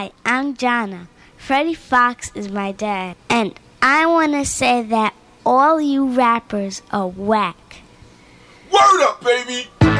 Hi, I'm Jonna. Freddie Fox is my dad. And I want to say that all you rappers are whack. Word up, baby!